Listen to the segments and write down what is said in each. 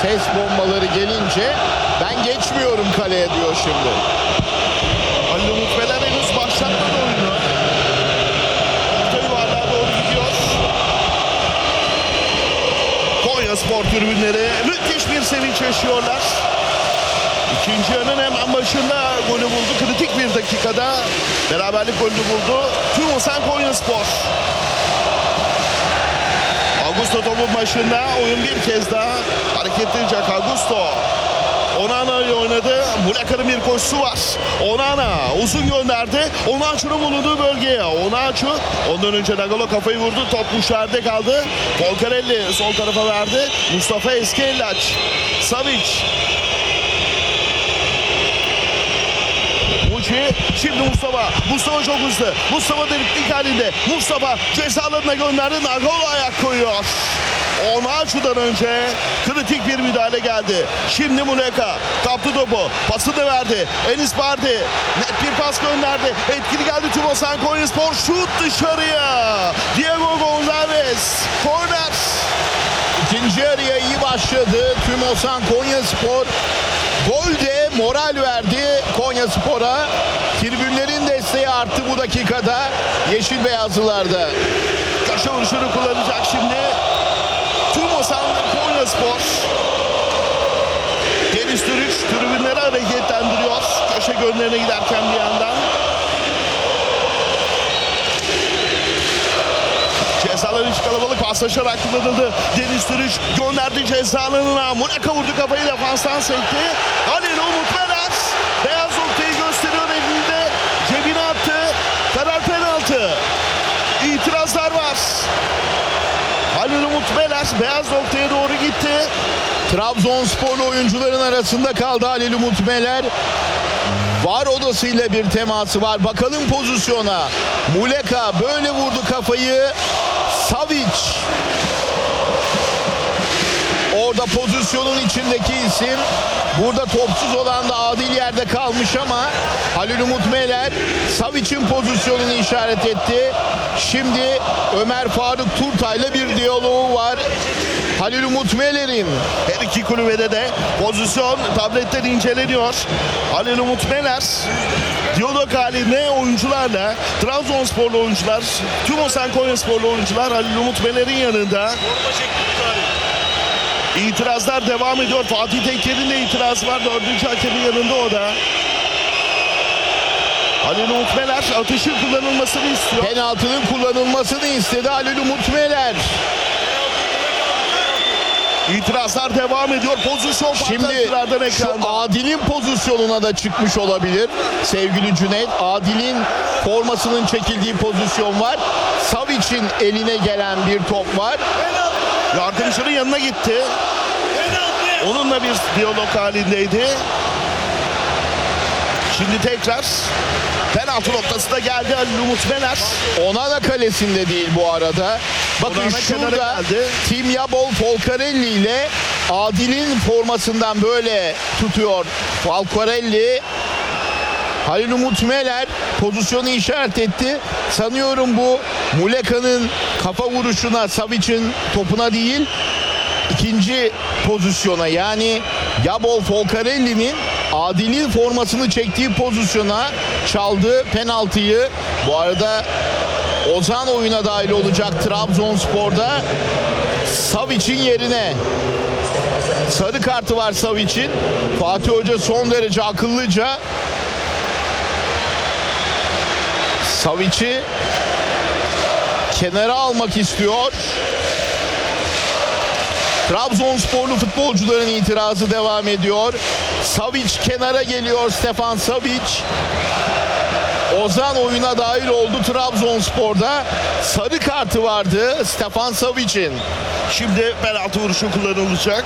Ses bombaları gelince ben geçmiyorum kaleye diyor şimdi. Halil Umut Meler henüz başlatmadı oyunu. Orta yuvarlığa doğru gidiyor. Konyaspor tribünleri müthiş bir sevinç yaşıyorlar. İkinci yarının hemen başında golü buldu. Kritik bir dakikada beraberlik golünü buldu. TÜMOSAN Konyaspor. Augusto topun başında, oyun bir kez daha hareketlenecek. Augusto Onana ile oynadı. Muleka'nın bir koşusu var. Onana uzun gönderdi. Onaçu'nun bulunduğu bölgeye. Onaçu ondan önce Nagalo kafayı vurdu. Top dışarıda kaldı. Volcarelli sol tarafa verdi. Mustafa Eskellaç. Savic. Şimdi Mustafa çok hızlı. Mustafa deliklik halinde. Mustafa ceza alanına gönderdi. Nagolo ayak koyuyor. Onaçu'dan önce kritik bir müdahale geldi. Şimdi Muleka kaptı topu. Pasını verdi. Enis Bardi net bir pas gönderdi. Etkili geldi TÜMOSAN Konyaspor. Şut dışarıya. Diego Gonzalez. Korner. İkinci yarıya iyi başladı TÜMOSAN Konyaspor. Gol de moral verdi Konyaspor'a. Tribünlerin desteği arttı bu dakikada yeşil beyazlılarda. Köşe vuruşunu kullanacak şimdi TÜMOSAN Konyaspor. Deniz Türüç tribünleri hareketlendiriyor. Köşe gönderine giderken bir yandan. Cezalar hiç kalabalık paslaşarak kullanıldı. Deniz Türüç gönderdi ceza alanına. Muleka vurdu kafayı, defanstan sekti. Halil Umut Meler beyaz noktayı gösteriyor elinde. Cebine attı. Karar penaltı. İtirazlar var. Halil Umut Meler beyaz noktaya doğru gitti. Trabzonsporlu oyuncuların arasında kaldı Halil Umut Meler. VAR odasıyla bir teması var. Bakalım pozisyona. Muleka böyle vurdu kafayı. Savic. Orada pozisyonun içindeki isim. Burada topsuz olan da adil yerde kalmış ama Halil Umut Meler Savic'in pozisyonunu işaret etti. Şimdi Ömer Faruk Turtay'la bir diyaloğu var. Halil Umut Meler'in. Her iki kulübede de pozisyon tabletten inceleniyor. Halil Umut Meler diyalog halinde oyuncularla, Trabzonsporlu oyuncular, TÜMOSAN Konyasporlu oyuncular Halil Umut Meler'in yanında. İtirazlar devam ediyor. Fatih Tekker'in de itirazı var. Dördüncü hakemin yanında o da. Halil Umut Meler atışın kullanılmasını istiyor. Penaltının kullanılmasını istedi Halil Umut Meler. İtirazlar devam ediyor. Pozisyon Şimdi şu Adil'in pozisyonuna da çıkmış olabilir sevgili Cüneyt. Adil'in formasının çekildiği pozisyon var. Savic'in eline gelen bir top var. Yardımcının yanına gitti. Onunla bir diyalog halindeydi. Şimdi tekrar penaltı noktasına geldi Halil Umut Meler. Onana kalesinde değil bu arada. Bakın Onana şurada geldi. Timyabol Volcarelli ile Adil'in formasından böyle tutuyor Volcarelli. Halil Umut Meler pozisyonu işaret etti. Sanıyorum bu Muleka'nın kafa vuruşuna, Savic'in topuna değil, ikinci pozisyona yani Yabol Volcarelli'nin Adil'in formasını çektiği pozisyona çaldı penaltıyı. Bu arada Ozan oyuna dahil olacak Trabzonspor'da. Savic'in yerine sarı kartı var Savic'in. Fatih Hoca son derece akıllıca Savic'i kenara almak istiyor. Trabzonsporlu futbolcuların itirazı devam ediyor. Savic kenara geliyor, Stefan Savic. Ozan oyuna dahil oldu Trabzonspor'da. Sarı kartı vardı Stefan Savic'in. Şimdi penaltı vuruşu kullanılacak.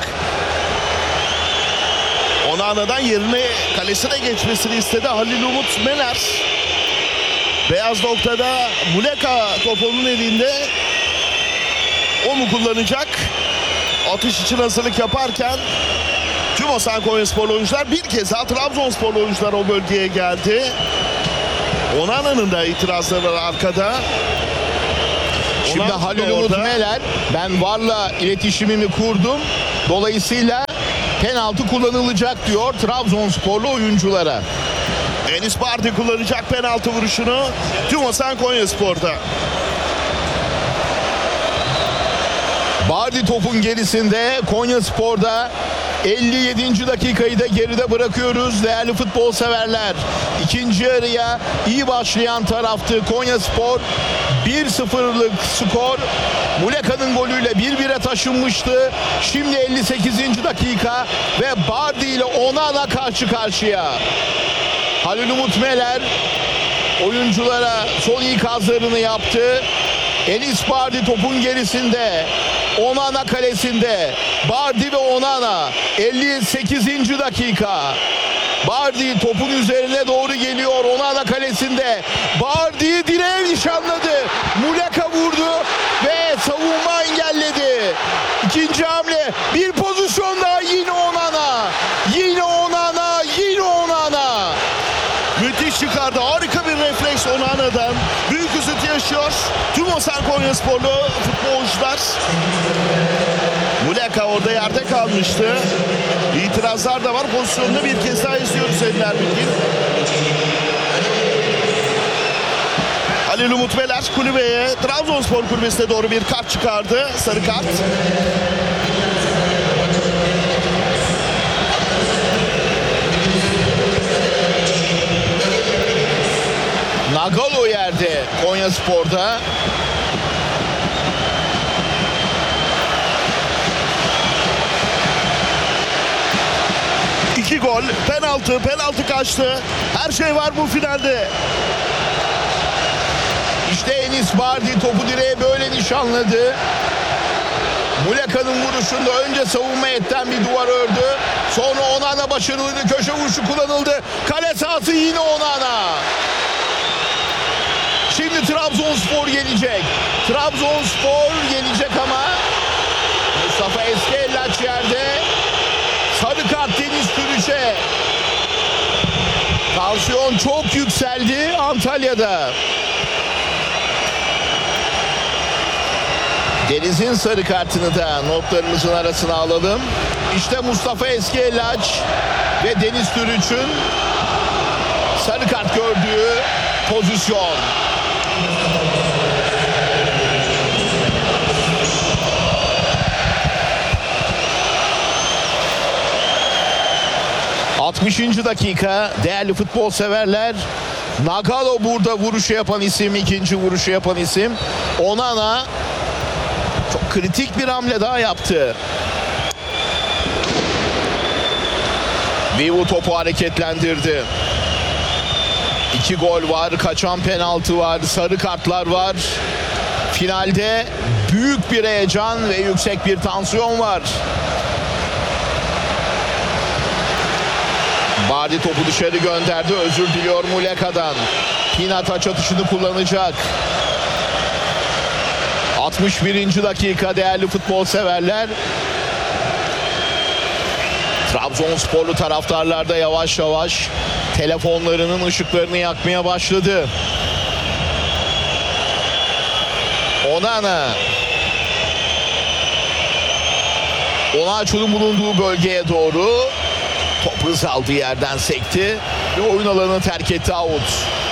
Onana'dan yerine kalesine geçmesini istedi Halil Umut Meler. Beyaz noktada Muleka topunun elinde. O mu kullanacak? Atış için hazırlık yaparken TÜMOSAN Konyasporlu oyuncular bir kez daha Trabzonsporlu oyuncular o bölgeye geldi. Onana'nın da itirazları var arkada. Şimdi Halil Umut Meler, ben VAR'la iletişimimi kurdum. Dolayısıyla penaltı kullanılacak diyor Trabzonsporlu oyunculara. Enis Bardi kullanacak penaltı vuruşunu. Tümosan Konyaspor'da. Bardi topun gerisinde, Konyaspor'da 57. dakikayı da geride bırakıyoruz değerli futbol severler. İkinci yarıya iyi başlayan taraftı Konyaspor. 1-0'lık skor. Muleka'nın golüyle 1-1'e taşınmıştı. Şimdi 58. dakika ve Bardi ile Onana karşı karşıya. Halil Umut Meler oyunculara son ikazlarını yaptı. Enis Bardi topun gerisinde. Onana kalesinde. Bardi ve Onana 58. dakika. Bardi topun üzerine doğru geliyor. Onana kalesinde. Bardi direğe nişanladı. Muleka vurdu ve savunma engelledi. İkinci hamle. Bir pozisyon daha, yine Onana. Yine Onana. Yine Onana. Müthiş çıkardı. Harika bir refleks Onana'dan. Büyük üzüntü yaşıyor Tümosan Konyasporlu futbolcular. Muleka orada yerde kalmıştı. İtirazlar da var. Pozisyonunu bir kez daha izliyoruz Ender Bilgin. Halil Umut Meler kulübeye, Trabzonspor kulübesine doğru bir kart çıkardı. Sarı kart. Nagalo yerde Konyaspor'da. İki gol, penaltı kaçtı. Her şey var bu finalde. İşte Enis Bardi topu direğe böyle nişanladı. Muleka'nın vuruşunda önce savunma etten bir duvar ördü. Sonra Onana başarılı köşe vuruşu kullanıldı. Kale sahası yine Onana. Şimdi Trabzonspor gelecek. Trabzonspor gelecek ama Mustafa Eskellaç yerde. Sarı kart Deniz Türüç'e. Tansiyon çok yükseldi Antalya'da. Deniz'in sarı kartını da notlarımızın arasına alalım. İşte Mustafa Eskellaç ve Deniz Türüç'ün sarı kart gördüğü pozisyon. ...60. dakika değerli futbol severler. Nagalo burada vuruşu yapan isim, ikinci vuruşu yapan isim. Onana çok kritik bir hamle daha yaptı. Vivu topu hareketlendirdi. 2 gol var, kaçan penaltı var, sarı kartlar var. Finalde büyük bir heyecan ve yüksek bir tansiyon var. Bardi topu dışarı gönderdi. Özür diliyor Muleka'dan. Pina taç atışını kullanacak. 61. dakika değerli futbol severler. Trabzonsporlu taraftarlar da yavaş yavaş telefonlarının ışıklarını yakmaya başladı. Onana. Onaçu'nun bulunduğu bölgeye doğru top hız aldığı yerden sekti ve oyun alanını terk etti, out.